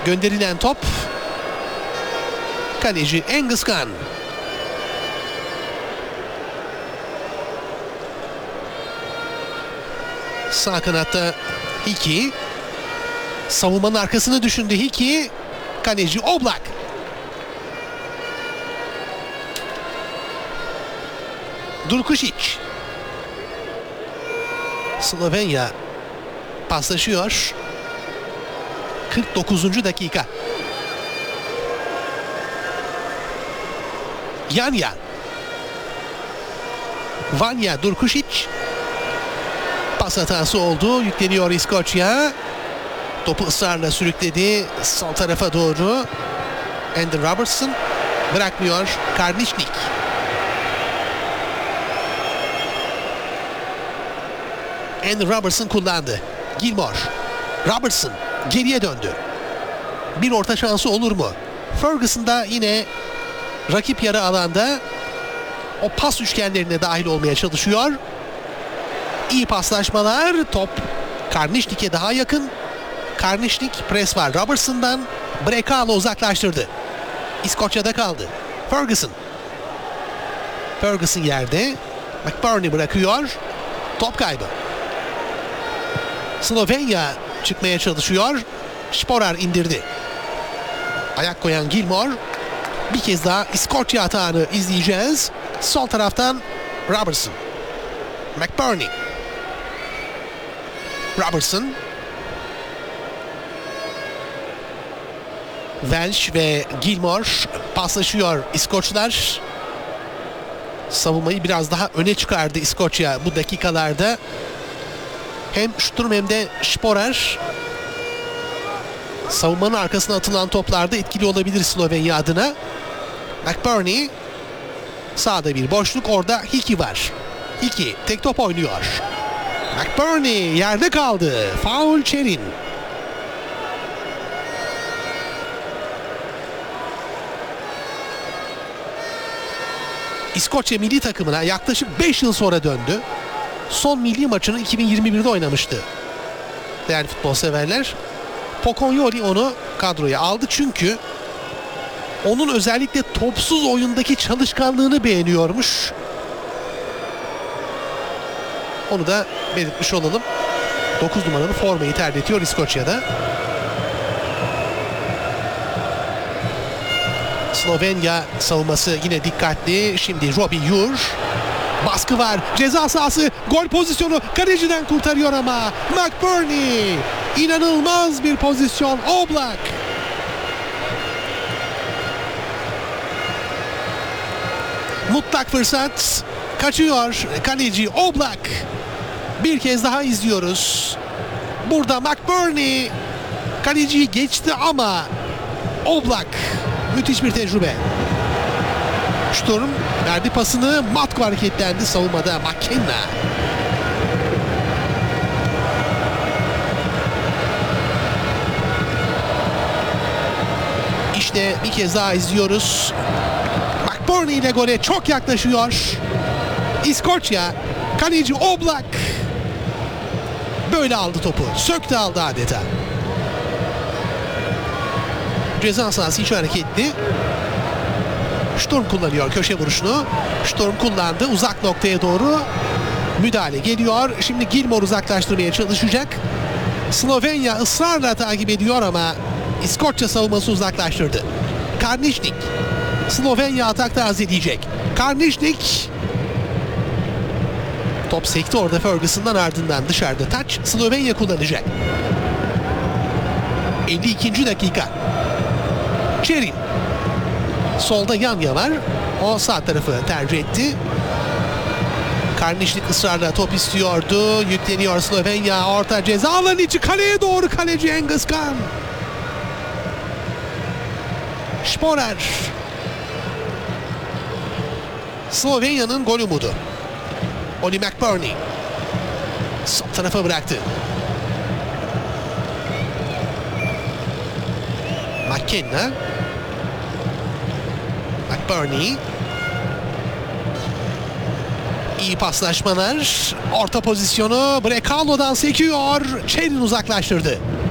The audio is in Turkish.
Gönderilen top. Kaleci Cengiz Kan. Sağ kanatta Hiki. Savunmanın arkasını düşündü Hiki. Kaleci Oblak. Durkušić. Slovenya paslaşıyor. 49. dakika. Vanja. Vanja, Durkušić. Pas hatası oldu. Yükleniyor İskoçya. Topu ısrarla sürükledi. Sol tarafa doğru. Andy Robertson. Bırakmıyor. Karnišnik. Andy Robertson kullandı. Gilmore. Robertson geriye döndü. Bir orta şansı olur mu? Ferguson da yine rakip yarı alanda o pas üçgenlerine dahil olmaya çalışıyor. İyi paslaşmalar. Top Karnišnik'e daha yakın. Karnišnik, pres var Robertson'dan. Brekalo uzaklaştırdı. İskoçya'da kaldı. Ferguson. Ferguson yerde. McBurney bırakıyor. Top kaybı. Slovenya çıkmaya çalışıyor. Sporar indirdi. Ayak koyan Gilmore. Bir kez daha İskoçya atağını izleyeceğiz. Sol taraftan Robertson. McBurney. Robertson. Welsh ve Gilmore paslaşıyor İskoçlar. Savunmayı biraz daha öne çıkardı İskoçya bu dakikalarda. Hem Sturm hem de Sporar savunmanın arkasına atılan toplarda etkili olabilir Slovenya adına. McBurney. Sağda bir boşluk. Orada Hiki var. Hiki tek top oynuyor. McBurney yerde kaldı. Faul Çerin. İskoçya milli takımına yaklaşık 5 yıl sonra döndü. Son milli maçını 2021'de oynamıştı. Değerli futbol severler. Pokonyoli onu kadroya aldı çünkü onun özellikle topsuz oyundaki çalışkanlığını beğeniyormuş. Onu da belirtmiş olalım. 9 numaralı formayı terletiyor İskoçya'da. Slovenya savunması yine dikkatli. Şimdi Robbie Ure. Baskı var. Ceza sahası. Gol pozisyonu. Kaleciden kurtarıyor ama. McBurney. İnanılmaz bir pozisyon. Oblak. Mutlak fırsat. Kaçıyor. Kaleci Oblak. Bir kez daha izliyoruz. Burada McBurney. Kaleciyi geçti ama Oblak. Müthiş bir tecrübe. Sturm verdi pasını. Matko hareketlendi savunmada. McKenna. İşte bir kez daha izliyoruz. McBurney ile gole çok yaklaşıyor. İskoçya. Kaleci Oblak. Böyle aldı topu. Söktü aldı adeta. Ceza sahası hiç hareketli. Sturm kullanıyor köşe vuruşunu. Sturm kullandı. Uzak noktaya doğru müdahale geliyor. Şimdi Gilmore uzaklaştırmaya çalışacak. Slovenya ısrarla takip ediyor ama İskoçya savunması uzaklaştırdı. Karnišnik. Slovenya atakta azledecek. Karnišnik. Top sekti orada Ferguson'dan, ardından dışarıda taç. Slovenya kullanacak. 52. dakika. Çerin. Solda Vanja var. O sağ tarafı tercih etti. Karnišnik ısrarla top istiyordu. Yükleniyor Slovenya. Orta ceza alanı içi, kaleye doğru kaleci Cengiz Kan. Sporar. Slovenya'nın gol umudu. Oli McBurney. Sol tarafa bıraktı. McKenna. McBurney. İyi paslaşmalar. Orta pozisyonu Brekalo'dan sekiyor. Çerin uzaklaştırdı.